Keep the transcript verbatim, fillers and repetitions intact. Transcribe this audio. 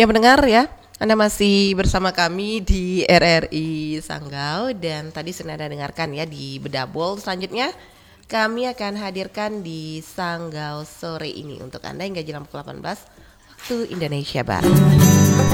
Ya pendengar ya, Anda masih bersama kami di R R I Sanggau. Dan tadi sudah Anda dengarkan ya di Bedabol. Selanjutnya kami akan hadirkan di Sanggau sore ini untuk Anda hingga jam pukul delapan belas waktu Indonesia Barat.